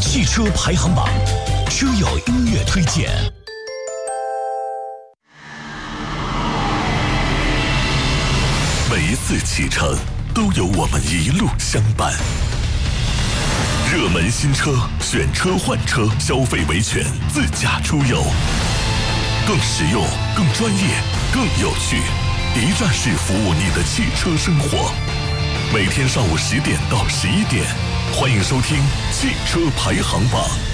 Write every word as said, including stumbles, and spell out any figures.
汽车排行榜，车友音乐推荐。每一次启程，都有我们一路相伴。热门新车，选车换车，消费维权，自驾出游，更实用、更专业、更有趣，一站式服务你的汽车生活。每天上午十点到十一点，欢迎收听汽车排行榜。